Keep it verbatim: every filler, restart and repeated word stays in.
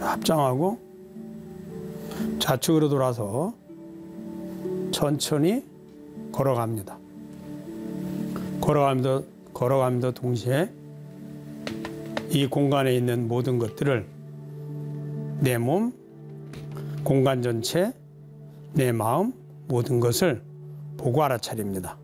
합장하고 좌측으로 돌아서 천천히 걸어갑니다. 걸어가면서, 걸어가면서 동시에 이 공간에 있는 모든 것들을 내 몸, 공간 전체, 내 마음 모든 것을 보고 알아차립니다.